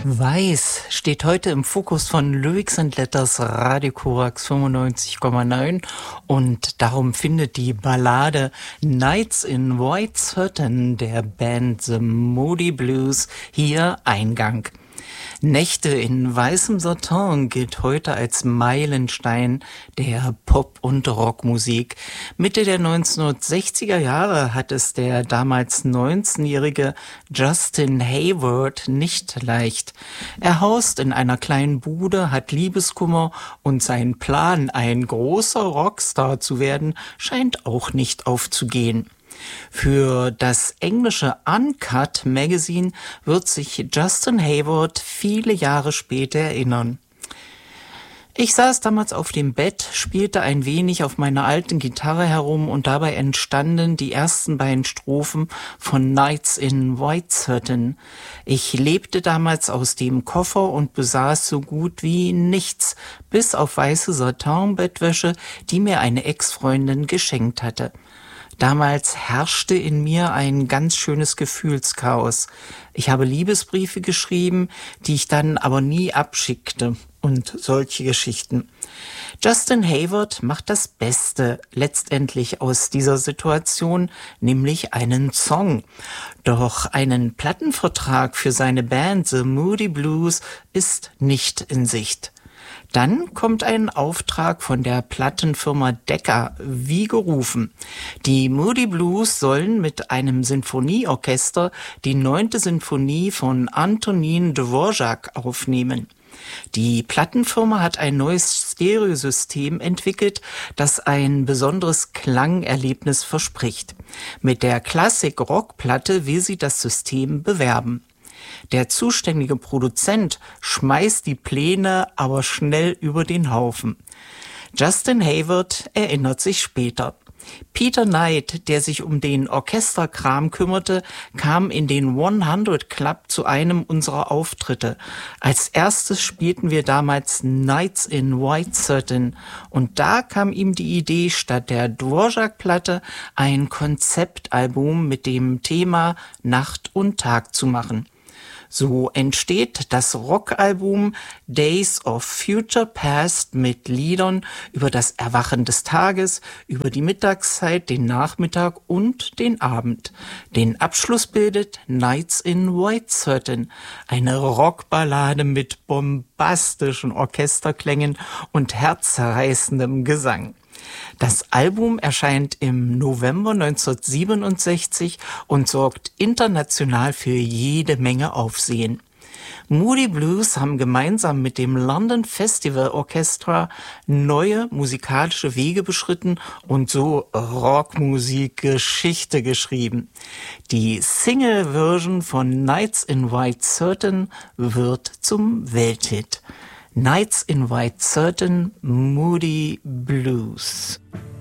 Weiß steht heute im Fokus von Lyrics and Letters Radio Korax 95,9 und darum findet die Ballade Nights in White Satin der Band The Moody Blues hier Eingang. Nächte in weißem Satin gilt heute als Meilenstein der Pop- und Rockmusik. Mitte der 1960er Jahre hat es der damals 19-jährige Justin Hayward nicht leicht. Er haust in einer kleinen Bude, hat Liebeskummer und sein Plan, ein großer Rockstar zu werden, scheint auch nicht aufzugehen. Für das englische Uncut Magazine wird sich Justin Hayward viele Jahre später erinnern. Ich saß damals auf dem Bett, spielte ein wenig auf meiner alten Gitarre herum und dabei entstanden die ersten beiden Strophen von Nights in White Satin. Ich lebte damals aus dem Koffer und besaß so gut wie nichts, bis auf weiße Satin-Bettwäsche, die mir eine Ex-Freundin geschenkt hatte. Damals herrschte in mir ein ganz schönes Gefühlschaos. Ich habe Liebesbriefe geschrieben, die ich dann aber nie abschickte und solche Geschichten. Justin Hayward macht das Beste letztendlich aus dieser Situation, nämlich einen Song. Doch einen Plattenvertrag für seine Band The Moody Blues ist nicht in Sicht. Dann kommt ein Auftrag von der Plattenfirma Decca, wie gerufen. Die Moody Blues sollen mit einem Sinfonieorchester die 9. Sinfonie von Antonin Dvorak aufnehmen. Die Plattenfirma hat ein neues Stereosystem entwickelt, das ein besonderes Klangerlebnis verspricht. Mit der Klassik-Rock-Platte will sie das System bewerben. Der zuständige Produzent schmeißt die Pläne aber schnell über den Haufen. Justin Hayward erinnert sich später. Peter Knight, der sich um den Orchesterkram kümmerte, kam in den 100 Club zu einem unserer Auftritte. Als erstes spielten wir damals Nights in White Satin und da kam ihm die Idee, statt der Dvorak-Platte ein Konzeptalbum mit dem Thema Nacht und Tag zu machen. So entsteht das Rockalbum Days of Future Past mit Liedern über das Erwachen des Tages, über die Mittagszeit, den Nachmittag und den Abend. Den Abschluss bildet Nights in White Satin, eine Rockballade mit bombastischen Orchesterklängen und herzzerreißendem Gesang. Das Album erscheint im November 1967 und sorgt international für jede Menge Aufsehen. Moody Blues haben gemeinsam mit dem London Festival Orchestra neue musikalische Wege beschritten und so Rockmusik-Geschichte geschrieben. Die Single-Version von Nights in White Satin wird zum Welthit. Nights in White Satin, Moody Blues.